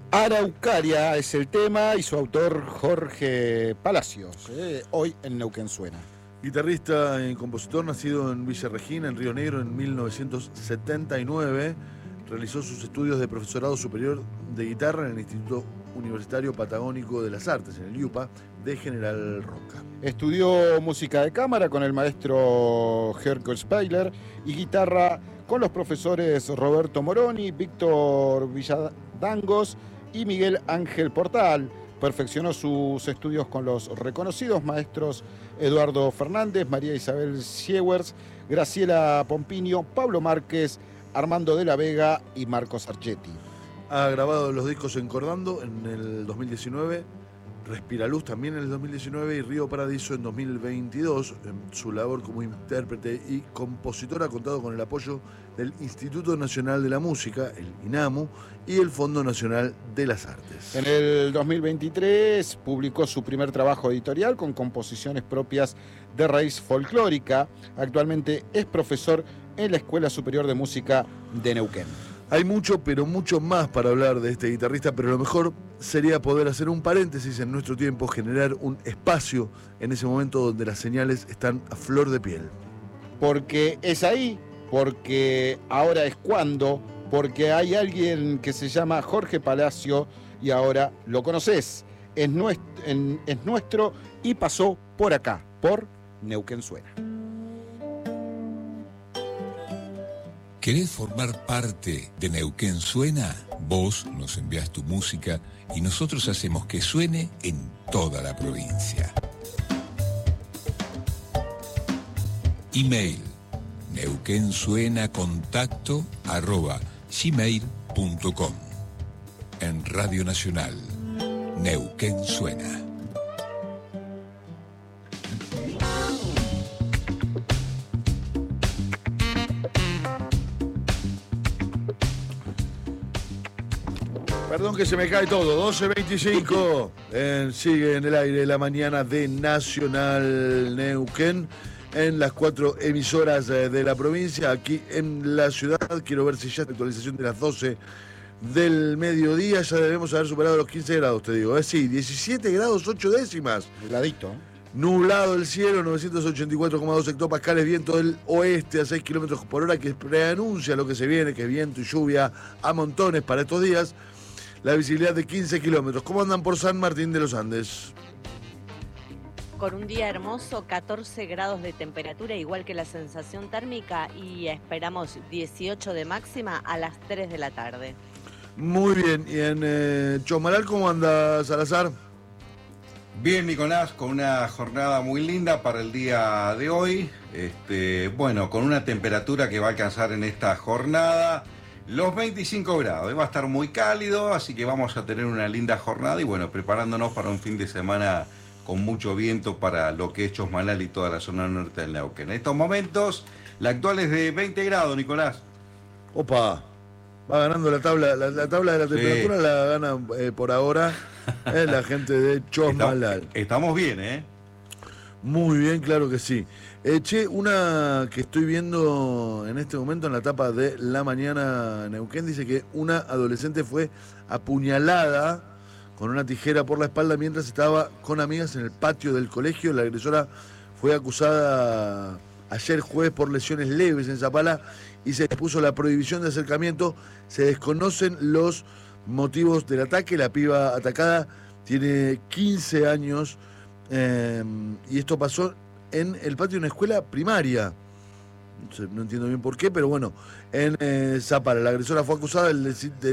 Araucaria es el tema y su autor Jorge Palacios, hoy en Neuquén Suena. Guitarrista y compositor nacido en Villa Regina, en Río Negro, en 1979. Realizó sus estudios de profesorado superior de guitarra en el Instituto Universitario Patagónico de las Artes, en el IUPA, de General Roca. Estudió música de cámara con el maestro Herco Speiler y guitarra con los profesores Roberto Moroni, Víctor Villadangos y Miguel Ángel Portal. Perfeccionó sus estudios con los reconocidos maestros Eduardo Fernández, María Isabel Siewers, Graciela Pompinio, Pablo Márquez, Armando de la Vega y Marcos Archetti. Ha grabado los discos Encordando en el 2019, Respiraluz también en el 2019 y Río Paradiso en 2022. En su labor como intérprete y compositor ha contado con el apoyo del Instituto Nacional de la Música, el INAMU, y el Fondo Nacional de las Artes. En el 2023 publicó su primer trabajo editorial con composiciones propias de raíz folclórica. Actualmente es profesor en la Escuela Superior de Música de Neuquén. Hay mucho, pero mucho más para hablar de este guitarrista, pero lo mejor sería poder hacer un paréntesis en nuestro tiempo, generar un espacio en ese momento donde las señales están a flor de piel. Porque es ahí, porque ahora es cuando, porque hay alguien que se llama Jorge Palacio y ahora lo conoces. Es nuestro y pasó por acá, por Neuquén Suena. ¿Querés formar parte de Neuquén Suena? Vos nos envías tu música y nosotros hacemos que suene en toda la provincia. Email neuquensuenacontacto@gmail.com. En Radio Nacional, Neuquén Suena. Perdón que se me cae todo, 12:25. Sigue en el aire la mañana de Nacional Neuquén en las 4 emisoras de la provincia. Aquí en la ciudad, quiero ver si ya está actualización de las 12 del mediodía. Ya debemos haber superado los 15 grados, te digo. Sí, 17 grados 8 décimas. Nubladito. Nublado el cielo, 984,2 hectopascales, viento del oeste a 6 kilómetros por hora, que preanuncia lo que se viene, que es viento y lluvia a montones para estos días. La visibilidad de 15 kilómetros. ¿Cómo andan por San Martín de los Andes? Con un día hermoso, 14 grados de temperatura, igual que la sensación térmica, y esperamos 18 de máxima a las 3 de la tarde. Muy bien. ¿Y en Chomalal cómo anda, Salazar? Bien, Nicolás, con una jornada muy linda para el día de hoy. Bueno, con una temperatura que va a alcanzar en esta jornada los 25 grados. Va a estar muy cálido, así que vamos a tener una linda jornada y bueno, preparándonos para un fin de semana con mucho viento para lo que es Chosmalal y toda la zona norte del Neuquén. En estos momentos, la actual es de 20 grados, Nicolás. Opa, va ganando la tabla de la temperatura, sí. La gana por ahora la gente de Chosmalal. Estamos bien, ¿eh? Muy bien, claro que sí. Una que estoy viendo en este momento en la tapa de La Mañana Neuquén dice que una adolescente fue apuñalada con una tijera por la espalda mientras estaba con amigas en el patio del colegio. La agresora fue acusada ayer jueves por lesiones leves en Zapala y se dispuso la prohibición de acercamiento. Se desconocen los motivos del ataque. La piba atacada tiene 15 años y esto pasó en el patio de una escuela primaria. No entiendo bien por qué, pero bueno, en Zapala. La agresora fue acusada del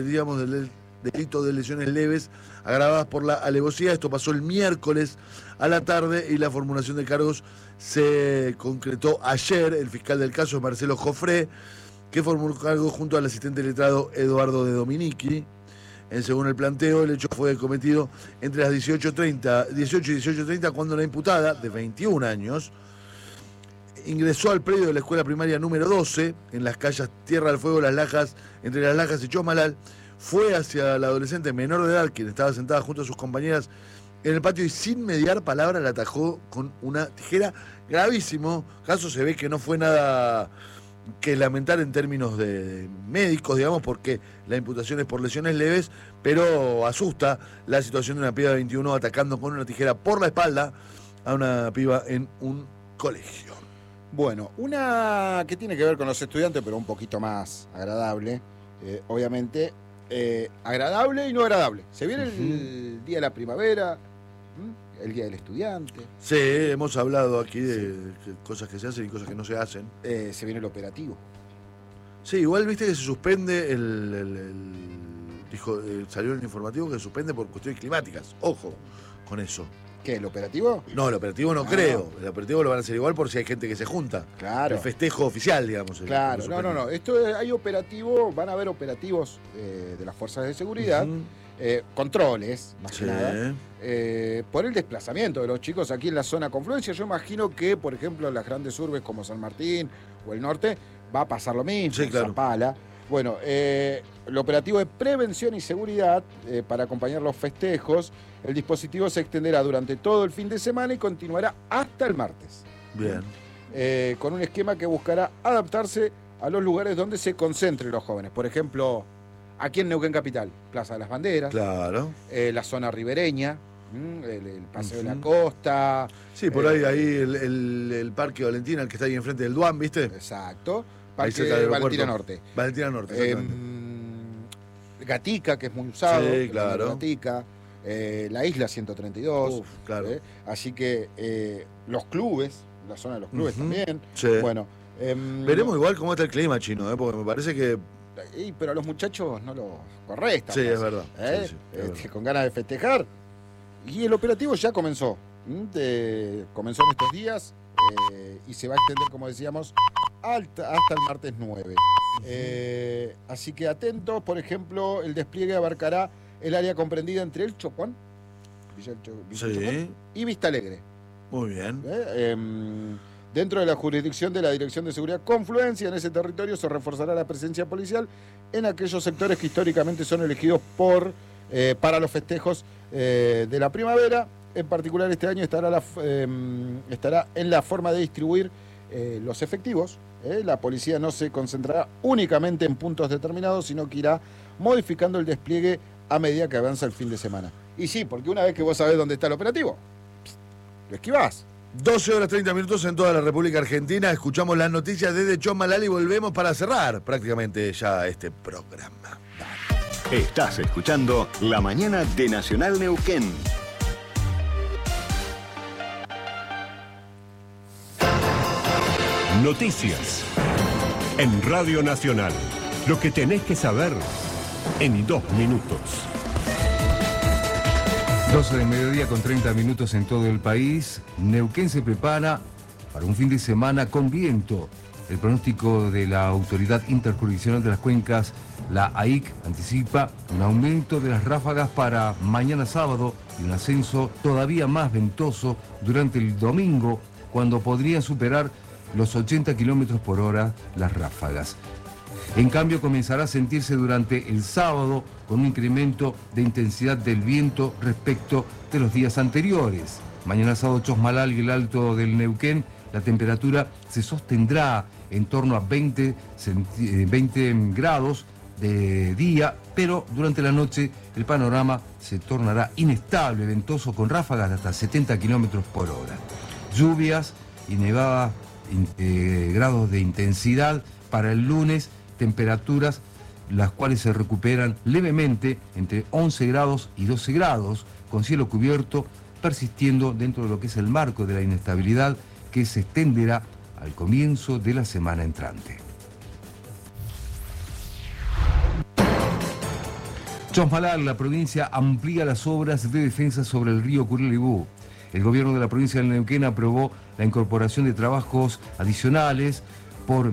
delito de lesiones leves agravadas por la alevosía. Esto pasó el miércoles a la tarde y la formulación de cargos se concretó ayer. El fiscal del caso es Marcelo Jofré, que formuló cargos junto al asistente letrado Eduardo de Dominici. Según el planteo, el hecho fue cometido entre las 18 y 18:30 cuando la imputada, de 21 años, ingresó al predio de la escuela primaria número 12, en las calles Tierra del Fuego, Las Lajas, entre Las Lajas y Chosmalal. Fue hacia la adolescente menor de edad, quien estaba sentada junto a sus compañeras en el patio, y sin mediar palabra la atajó con una tijera. Gravísimo caso, se ve que no fue nada que lamentar en términos de médicos, digamos, porque la imputación es por lesiones leves, pero asusta la situación de una piba de 21 atacando con una tijera por la espalda a una piba en un colegio. Bueno, una que tiene que ver con los estudiantes, pero un poquito más agradable, obviamente, agradable y no agradable. Se viene el día de la primavera, el día del estudiante. Sí, hemos hablado aquí de cosas que se hacen y cosas que no se hacen. Se viene el operativo. Sí, igual viste que se suspende salió el informativo que se suspende por cuestiones climáticas. Ojo con eso. ¿Qué, el operativo? No, el operativo no creo. El operativo lo van a hacer igual por si hay gente que se junta. Claro. El festejo oficial, digamos. Claro, no. Hay operativo, van a haber operativos de las fuerzas de seguridad, controles, más que nada, por el desplazamiento de los chicos aquí en la zona confluencia. Yo imagino que, por ejemplo, en las grandes urbes como San Martín o el norte, va a pasar lo mismo, sí, claro. Zapala. Bueno, el operativo de prevención y seguridad para acompañar los festejos, el dispositivo se extenderá durante todo el fin de semana y continuará hasta el martes. Bien. Con un esquema que buscará adaptarse a los lugares donde se concentren los jóvenes. Por ejemplo, aquí en Neuquén Capital, Plaza de las Banderas, claro. La zona ribereña, el Paseo de la Costa. Sí, por ahí el Parque Valentina, el que está ahí enfrente del Duan, ¿viste? Exacto. Parque Valentina Norte. Valentina Norte, Gatica, que es muy usado. Sí, claro. Gatica. La Isla 132. Uf, claro. Así que los clubes, la zona de los clubes también. Sí. Bueno. Veremos igual cómo está el clima, Chino, porque me parece que... pero a los muchachos no los correstan. Sí, es verdad. Sí, es verdad. Con ganas de festejar. Y el operativo ya comenzó. Comenzó en estos días y se va a extender, como decíamos, hasta el martes 9. Así que atentos, por ejemplo, el despliegue abarcará el área comprendida entre el Chocuán, Chocón, y Vista Alegre. Muy bien. Dentro de la jurisdicción de la Dirección de Seguridad Confluencia, en ese territorio se reforzará la presencia policial en aquellos sectores que históricamente son elegidos para los festejos de la primavera. En particular, este año estará en la forma de distribuir los efectivos. La policía no se concentrará únicamente en puntos determinados, sino que irá modificando el despliegue a medida que avanza el fin de semana. Y sí, porque una vez que vos sabés dónde está el operativo, lo esquivás. 12 horas 30 minutos en toda la República Argentina. Escuchamos las noticias desde Chosmalal y volvemos para cerrar prácticamente ya este programa. Estás escuchando La Mañana de Nacional Neuquén. Noticias en Radio Nacional. Lo que tenés que saber en 2 minutos. 12 del mediodía con 30 minutos en todo el país. Neuquén se prepara para un fin de semana con viento. El pronóstico de la Autoridad Interjurisdiccional de las Cuencas, la AIC, anticipa un aumento de las ráfagas para mañana sábado y un ascenso todavía más ventoso durante el domingo, cuando podrían superar los 80 kilómetros por hora las ráfagas. En cambio, comenzará a sentirse durante el sábado con un incremento de intensidad del viento respecto de los días anteriores. Mañana sábado, Chosmalal y el Alto del Neuquén, la temperatura se sostendrá en torno a 20 grados de día, pero durante la noche el panorama se tornará inestable, ventoso, con ráfagas de hasta 70 kilómetros por hora. Lluvias y nevadas, grados de intensidad para el lunes, temperaturas las cuales se recuperan levemente entre 11 grados y 12 grados, con cielo cubierto, persistiendo dentro de lo que es el marco de la inestabilidad que se extenderá al comienzo de la semana entrante. Chosmalal, la provincia amplía las obras de defensa sobre el río Curelibú. El gobierno de la provincia del Neuquén aprobó la incorporación de trabajos adicionales por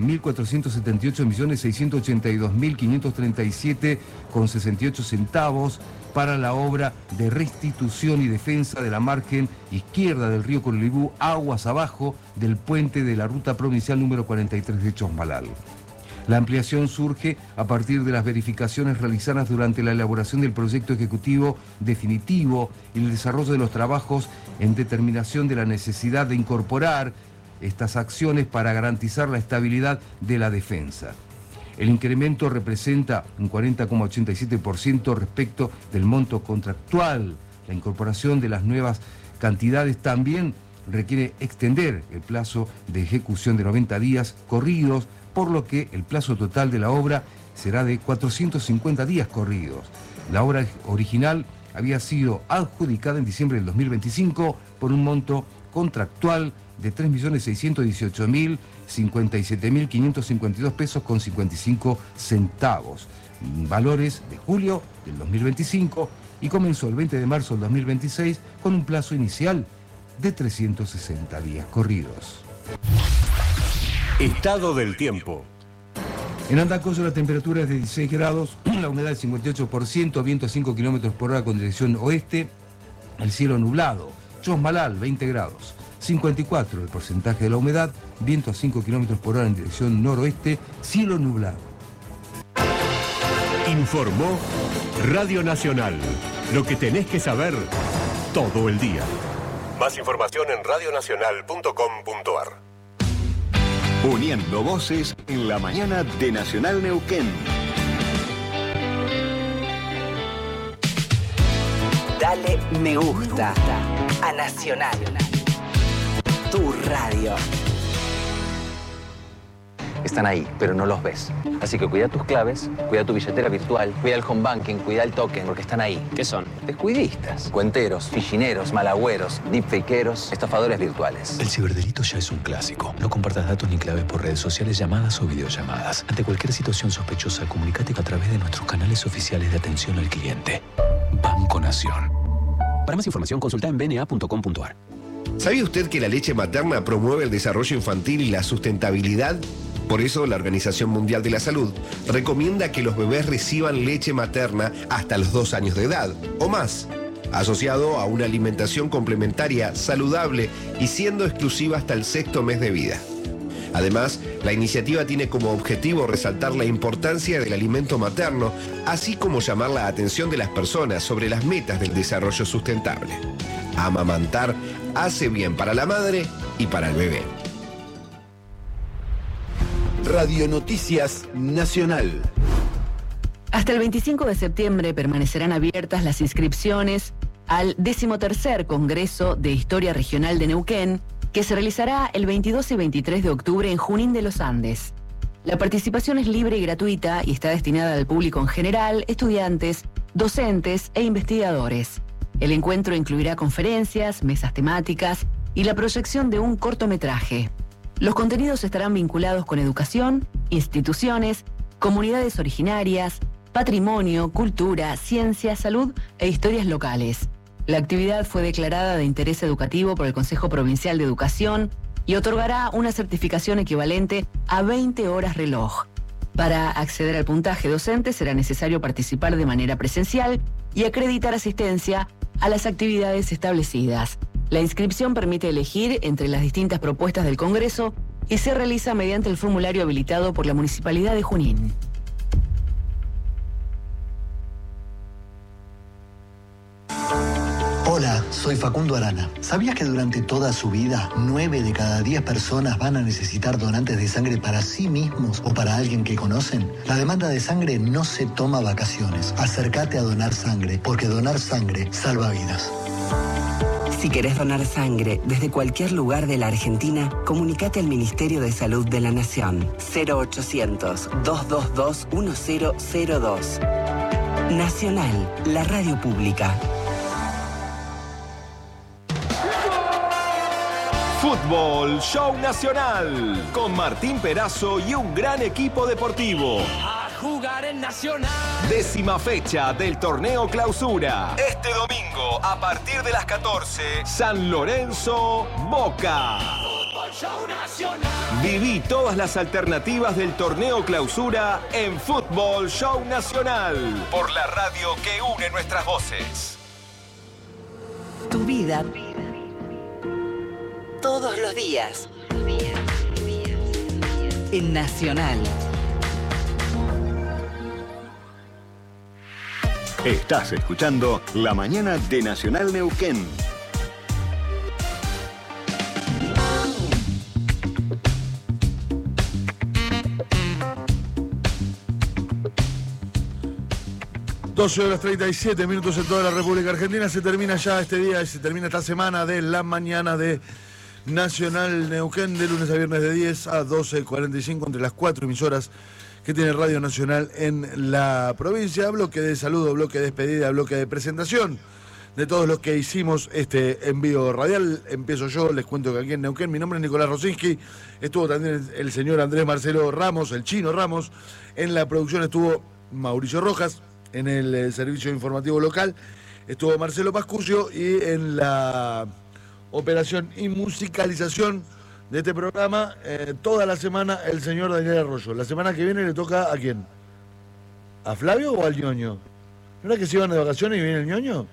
1.478.682.537,68 centavos para la obra de restitución y defensa de la margen izquierda del río Curelibú, aguas abajo del puente de la ruta provincial número 43 de Chosmalal. La ampliación surge a partir de las verificaciones realizadas durante la elaboración del proyecto ejecutivo definitivo y el desarrollo de los trabajos en determinación de la necesidad de incorporar estas acciones para garantizar la estabilidad de la defensa. El incremento representa un 40,87% respecto del monto contractual. La incorporación de las nuevas cantidades también requiere extender el plazo de ejecución de 90 días corridos, por lo que el plazo total de la obra será de 450 días corridos. La obra original había sido adjudicada en diciembre del 2025 por un monto contractual de 3.618.057.552 pesos con 55 centavos, valores de julio del 2025, y comenzó el 20 de marzo del 2026 con un plazo inicial de 360 días corridos. Estado del tiempo. En Andacollo la temperatura es de 16 grados, la humedad es 58%, viento a 5 km por hora con dirección oeste, el cielo nublado. Chosmalal, 20 grados, 54 el porcentaje de la humedad, viento a 5 km por hora en dirección noroeste, cielo nublado. Informó Radio Nacional. Lo que tenés que saber todo el día. Más información en radionacional.com.ar. Uniendo voces en la mañana de Nacional Neuquén. Dale me gusta a Nacional, tu radio. Están ahí, pero no los ves. Así que cuida tus claves, cuida tu billetera virtual, cuida el home banking, cuida el token, porque están ahí. ¿Qué son? Descuidistas, cuenteros, fichineros, malagüeros, deepfakeros, estafadores virtuales. El ciberdelito ya es un clásico. No compartas datos ni claves por redes sociales, llamadas o videollamadas. Ante cualquier situación sospechosa, comunícate a través de nuestros canales oficiales de atención al cliente. Banco Nación. Para más información, consulta en bna.com.ar. ¿Sabía usted que la leche materna promueve el desarrollo infantil y la sustentabilidad? Por eso, la Organización Mundial de la Salud recomienda que los bebés reciban leche materna hasta los 2 años de edad o más, asociado a una alimentación complementaria, saludable y siendo exclusiva hasta el 6º mes de vida. Además, la iniciativa tiene como objetivo resaltar la importancia del alimento materno, así como llamar la atención de las personas sobre las metas del desarrollo sustentable. Amamantar hace bien para la madre y para el bebé. Radio Noticias Nacional. Hasta el 25 de septiembre permanecerán abiertas las inscripciones al 13º Congreso de Historia Regional de Neuquén, que se realizará el 22 y 23 de octubre en Junín de los Andes. La participación es libre y gratuita y está destinada al público en general, estudiantes, docentes e investigadores. El encuentro incluirá conferencias, mesas temáticas y la proyección de un cortometraje. Los contenidos estarán vinculados con educación, instituciones, comunidades originarias, patrimonio, cultura, ciencia, salud e historias locales. La actividad fue declarada de interés educativo por el Consejo Provincial de Educación y otorgará una certificación equivalente a 20 horas reloj. Para acceder al puntaje docente será necesario participar de manera presencial y acreditar asistencia a las actividades establecidas. La inscripción permite elegir entre las distintas propuestas del Congreso y se realiza mediante el formulario habilitado por la Municipalidad de Junín. Hola, soy Facundo Arana. ¿Sabías que durante toda su vida, 9 de cada 10 personas van a necesitar donantes de sangre para sí mismos o para alguien que conocen? La demanda de sangre no se toma vacaciones. Acércate a donar sangre, porque donar sangre salva vidas. Si querés donar sangre desde cualquier lugar de la Argentina, comunicate al Ministerio de Salud de la Nación. 0800-222-1002. Nacional, la radio pública. Fútbol Show Nacional, con Martín Perazo y un gran equipo deportivo. A jugar en Nacional. 10ª fecha del torneo Clausura. Este domingo, a partir de las 14, San Lorenzo, Boca. Fútbol Show Nacional. Viví todas las alternativas del torneo Clausura en Fútbol Show Nacional, por la radio que une nuestras voces. Tu vida. Todos los días. En Nacional. Estás escuchando La Mañana de Nacional Neuquén. 12 horas 37 minutos en toda la República Argentina. Se termina ya este día y se termina esta semana de la mañana de Nacional Neuquén, de lunes a viernes de 10 a 12:45, entre las 4 emisoras que tiene Radio Nacional en la provincia. Bloque de saludo, bloque de despedida, bloque de presentación de todos los que hicimos este envío radial. Empiezo yo, les cuento que aquí en Neuquén, mi nombre es Nicolás Rosinski, estuvo también el señor Andrés Marcelo Ramos, el Chino Ramos, en la producción estuvo Mauricio Rojas, en el servicio informativo local estuvo Marcelo Pascucio y en la operación y musicalización de este programa toda la semana el señor Daniel Arroyo. La semana que viene le toca ¿a quién? ¿A Flavio o al ñoño? ¿No era que se iban de vacaciones y viene el ñoño?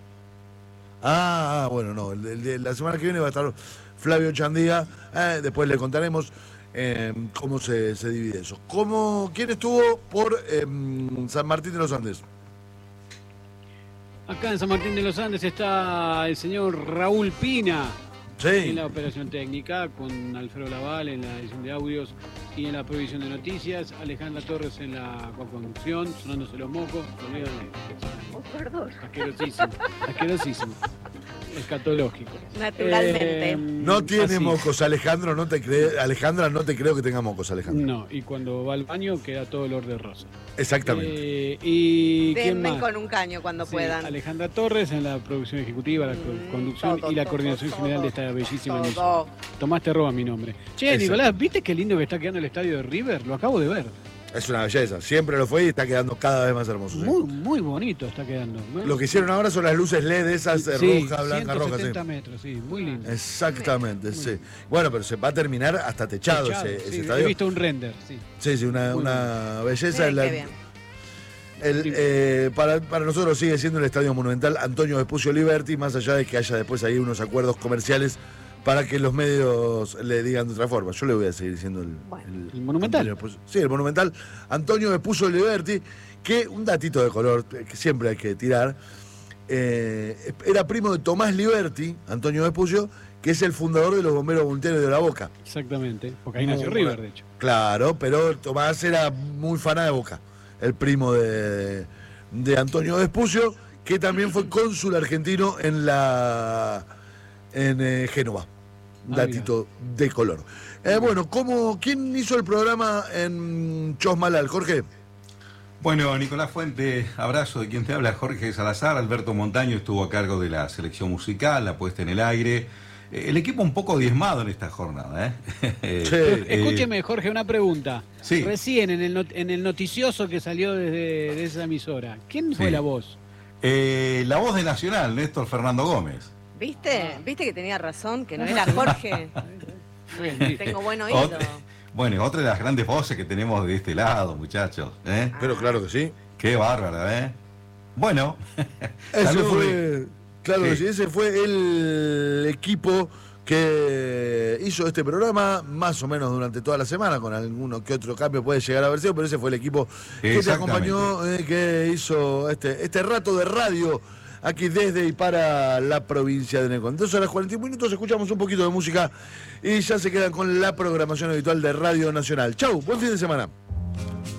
Bueno, no, la semana que viene va a estar Flavio Chandía, después le contaremos cómo se divide eso. ¿Quién estuvo por San Martín de los Andes? Acá en San Martín de los Andes está el señor Raúl Pina, sí, en la operación técnica, con Alfredo Laval en la edición de audios y en la provisión de noticias, Alejandra Torres en la coconducción, sonándose los mocos, Perdón. asquerosísimo, escatológico. Naturalmente. No tiene así. mocos, Alejandra, no te creo que tenga mocos, Alejandra. No, y cuando va al baño queda todo olor de rosa. Exactamente. ¿Y quién Denme más? con un caño cuando puedan. Alejandra Torres en la producción ejecutiva, la conducción y la coordinación general de esta bellísima emisora. Tomás te roba mi nombre. Che, Exacto. Nicolás, ¿viste qué lindo que está quedando el estadio de River? Lo acabo de ver. Es una belleza, siempre lo fue y está quedando cada vez más hermoso. ¿Sí? Muy bonito está quedando. Lo que hicieron ahora son las luces LED esas roja, blanca, roja. 170 metros, sí, muy lindo. Exactamente, sí. Bueno, pero se va a terminar hasta techado, ese sí, estadio. he visto un render, sí. Sí, una belleza. Qué bien. Para nosotros sigue siendo el Estadio Monumental Antonio Vespucio Liberty, más allá de que haya después ahí unos acuerdos comerciales para que los medios le digan de otra forma. Yo le voy a seguir diciendo el Monumental. Sí, el Monumental Antonio Vespucio Liberty, que un datito de color que siempre hay que tirar, era primo de Tomás Liberty, Antonio Vespucio, que es el fundador de los Bomberos Voluntarios de La Boca. Exactamente, porque ahí nació River, de hecho. Claro, pero Tomás era muy faná de Boca, el primo de Antonio Vespucio, que también fue cónsul argentino en Génova. Un datito de color. Bueno, ¿quién hizo el programa en Chosmalal, Jorge? Bueno, Nicolás Fuente, abrazo de quien te habla, Jorge Salazar. Alberto Montaño estuvo a cargo de la selección musical, la puesta en el aire. El equipo un poco diezmado en esta jornada, Escúcheme, Jorge, una pregunta. Sí. Recién en el noticioso que salió de esa emisora, ¿quién fue la voz? La voz de Nacional, Néstor Fernando Gómez. ¿Viste? ¿Viste que tenía razón? Que no era Jorge. Tengo buen oído. Bueno, otra de las grandes voces que tenemos de este lado, muchachos. Pero claro que sí. Qué bárbara, Bueno. Ese fue el equipo que hizo este programa más o menos durante toda la semana, con alguno que otro cambio puede llegar a haber sido, pero ese fue el equipo que te acompañó, que hizo este rato de radio aquí desde y para la provincia de Neuquén. Entonces a las 41 minutos escuchamos un poquito de música y ya se quedan con la programación habitual de Radio Nacional. Chau, buen fin de semana.